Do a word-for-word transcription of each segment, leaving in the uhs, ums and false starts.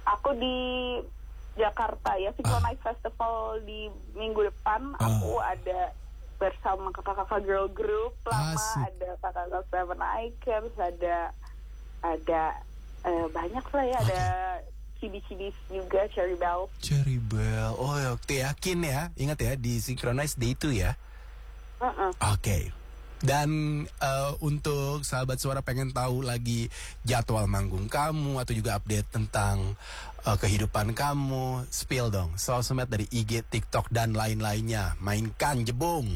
Aku di Jakarta ya, Synchronize uh. Festival di minggu depan. Uh. Aku ada bersama kakak-kakak girl group lama. Asik. Ada kakak-kakak Seven Icons, ada ada uh, banyak lah ya, okay. Ada Cibi-cibi juga, Cherry Bell. Cherry Bell, oh oke, yakin ya, ingat ya di Synchronize Day itu ya. Uh-uh. Oke. Okay. Dan uh, untuk sahabat suara pengen tahu lagi jadwal manggung kamu atau juga update tentang uh, kehidupan kamu, spill dong sosmed dari I G, TikTok dan lain-lainnya. Mainkan Jebung.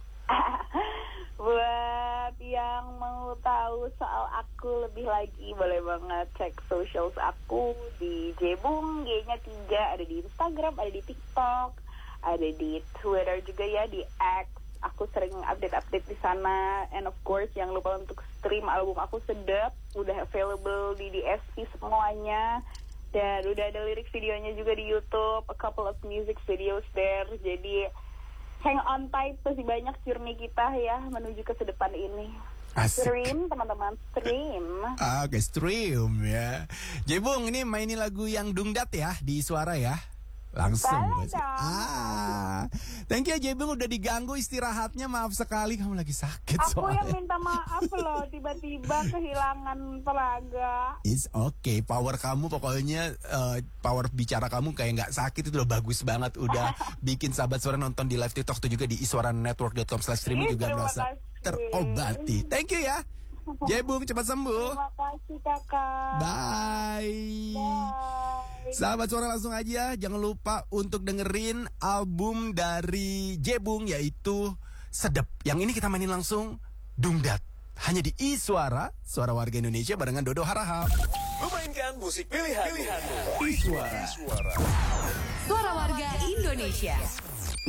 Buat yang mau tahu soal aku lebih lagi, boleh banget cek socials aku di Jebung, G-nya tiga, ada di Instagram, ada di TikTok, ada di Twitter juga ya, di X. Aku sering update-update di sana. And of course, jangan lupa untuk stream album aku Sedap, udah available di D S P semuanya. Dan udah ada lirik videonya juga di YouTube, a couple of music videos there. Jadi hang on tight, masih banyak journey kita ya menuju ke sedepan ini. Asik. Stream teman-teman, stream. Ah, oke, okay, stream ya. Jebung, ini mainin lagu yang dungdat ya di suara ya. Langsung. Ah, thank you Jebung, udah diganggu istirahatnya. Maaf sekali kamu lagi sakit. Aku soalnya. yang minta maaf loh, tiba-tiba kehilangan tenaga. It's okay, power kamu pokoknya uh, power bicara kamu kayak nggak sakit itu udah bagus banget. Udah bikin sahabat suara nonton di live TikTok tuh juga di iswaranetwork dot com slash streaming juga merasa terobati. Thank you ya Jebung, cepat sembuh. Terima kasih kakak. Bye. Bye. Sahabat suara langsung aja, jangan lupa untuk dengerin album dari Jebung yaitu Sedep. Yang ini kita mainin langsung Dungdat. Hanya di Iswara, Suara Warga Indonesia barengan Dodo Harahap. Memainkan musik pilihan. Pilihan. Iswara. Iswara. Suara Warga Indonesia.